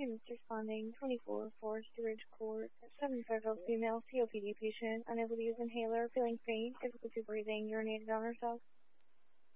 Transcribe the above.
Payments responding 24 Forest Ridge Court, 750 female COPD patient, unable to use inhaler, feeling faint, difficulty breathing, urinated on herself.